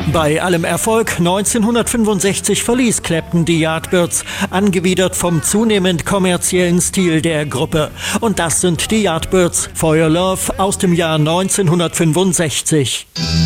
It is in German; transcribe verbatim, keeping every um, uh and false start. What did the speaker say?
Bei allem Erfolg neunzehnhundertfünfundsechzig verließ Clapton die Yardbirds, angewidert vom zunehmend kommerziellen Stil der Gruppe. Und das sind die Yardbirds, For Your Love aus dem Jahr neunzehnhundertfünfundsechzig.